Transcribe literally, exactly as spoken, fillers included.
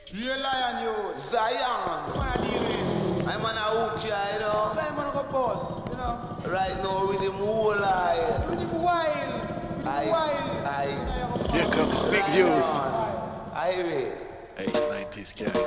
You lion, you. Zion. What are you doing? I'm on a hook here, you know. I'm on a go boss, you know. Right now, with him whole eye. With him wild. With him wild. Ice. Here comes Big News. Irie. Ace nineties gang.